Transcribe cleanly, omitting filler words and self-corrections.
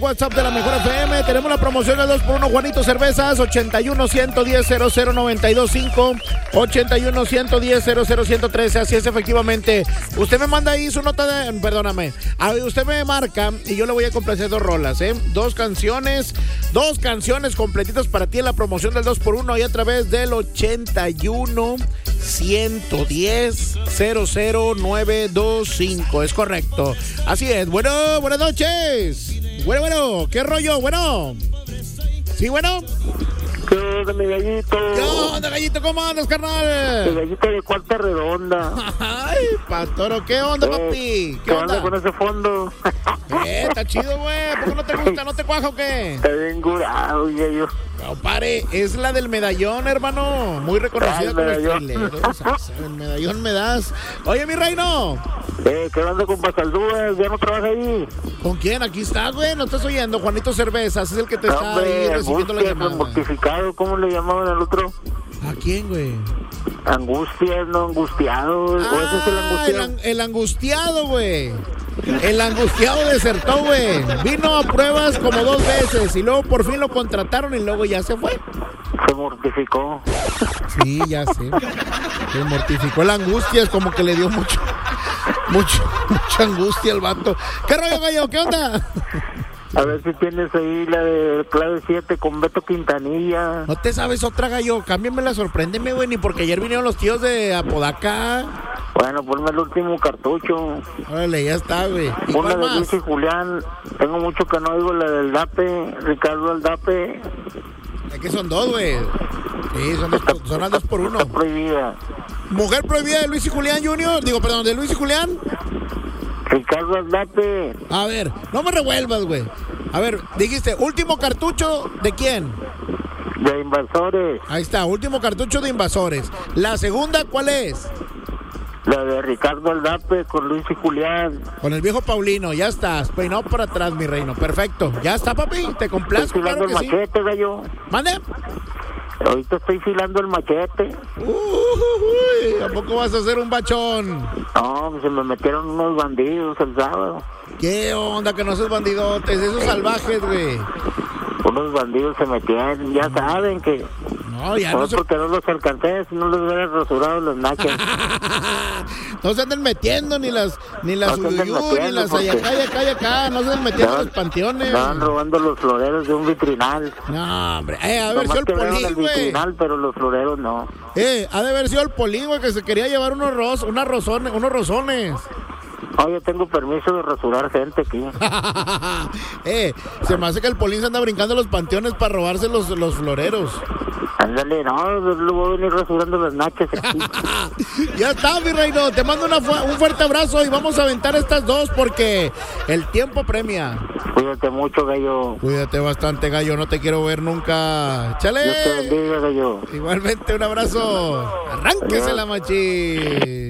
WhatsApp de la Mejor FM, tenemos la promoción de 2x1 Juanito Cervezas, 81-110-00925, 81-110-00113, así es efectivamente. Usted me manda ahí su nota de, perdóname, usted me marca y yo le voy a complacer dos rolas, dos canciones completitas para ti en la promoción del 2x1 y a través del 81-110-00925, es correcto, así es. Bueno, buenas noches. Bueno, ¿qué rollo? Bueno. ¿Sí, bueno? ¿Qué onda, mi gallito? ¿Qué onda, gallito? ¿Cómo andas, carnal? Mi gallito de Cuarta Redonda. Ay, Pastoro, ¿qué onda, papi? ¿Qué onda con ese fondo? Está chido, güey. ¿Por qué no te gusta? ¿No te cuaja o qué? Está bien curado, gallo. No, pare, es la del medallón, hermano. Muy reconocida con los traileros. El medallón me das. Oye, mi reino. ¿Qué onda con Pasaldúas? ¿Ya no trabaja ahí? ¿Con quién? Aquí está, güey. ¿No estás oyendo? Juanito Cervezas es el que te está ahí recibiendo la llamada. Mortificado, ¿cómo le llamaban al otro? ¿A quién, güey? Angustias, no angustiado. ¿O ese es el angustiado? El angustiado, güey. El angustiado desertó, güey. Vino a pruebas como 2 veces y luego por fin lo contrataron y luego ya se fue. Se mortificó. Sí, ya sé. Se mortificó. La angustia es como que le dio mucha angustia al vato. ¿Qué rollo, gallo? ¿Qué onda? A ver si tienes ahí la de Clave 7 con Beto Quintanilla. ¿No te sabes otra, gallo? Cámbiamela, sorpréndeme, güey. Ni porque ayer vinieron los tíos de Apodaca. Bueno, ponme el último cartucho. Órale, ya está, güey. Una de Luis y Julián. Tengo mucho que no oigo la del Dape, Ricardo Aldape. Es que son 2, güey. Sí, son las 2x1. Está prohibida. Mujer prohibida de Luis y Julián Junior. Digo, perdón, de Luis y Julián. Ricardo Aldape. A ver, no me revuelvas, güey. A ver, dijiste, último cartucho, ¿de quién? De Invasores. Ahí está, último cartucho de Invasores. La segunda, ¿cuál es? La de Ricardo Aldape con Luis y Julián. Con el viejo Paulino, ya estás. Peinado para atrás, mi reino. Perfecto. Ya está, papi. Te complazco. Estoy filando claro el machete, sí. Gallo. ¿Mande? Ahorita estoy filando el machete. ¿A poco vas a hacer un bachón? No, se me metieron unos bandidos el sábado. ¿Qué onda? Que no seas bandidotes, esos salvajes, güey. Unos bandidos se metieron, ya saben que... No, ya no porque no los alcancé, si no les hubiera rasurado los nachos. No se anden metiendo ni las Uyuyú, ni las acá, no se anden metiendo en los panteones. Estaban robando los floreros de un vitrinal. No, hombre, ha de haber sido el Polín, güey. Vitrinal, pero los floreros no. Ha de haber sido el Polín, güey, que se quería llevar unos rosones. Oh, yo tengo permiso de rasurar gente aquí. Se me hace que el Polín se anda brincando los panteones para robarse los floreros. Ándale, no, lo voy a venir rasurando las nachas aquí. Ya está, mi reino, te mando un fuerte abrazo y vamos a aventar estas dos porque el tiempo premia. Cuídate mucho, gallo. Cuídate bastante, gallo, no te quiero ver nunca. ¡Chale! Dios te bendiga, gallo. Igualmente, un abrazo. Arránquese la machín.